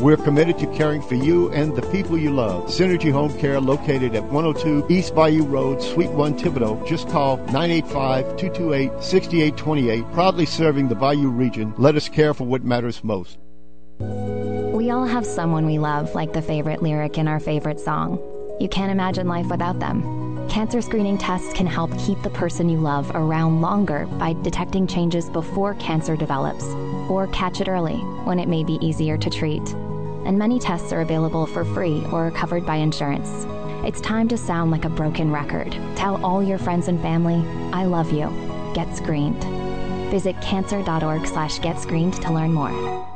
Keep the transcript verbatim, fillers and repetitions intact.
We're committed to caring for you and the people you love. Synergy Home Care, located at one oh two East Bayou Road, Suite one, Thibodaux. Just call nine eight five, two two eight, six eight two eight. Proudly serving the Bayou region. Let us care for what matters most. We all have someone we love, like the favorite lyric in our favorite song. You can't imagine life without them. Cancer screening tests can help keep the person you love around longer by detecting changes before cancer develops, or catch it early when it may be easier to treat. And many tests are available for free or are covered by insurance. It's time to sound like a broken record. Tell all your friends and family, I love you. Get screened. Visit cancer dot org slash get screened to learn more.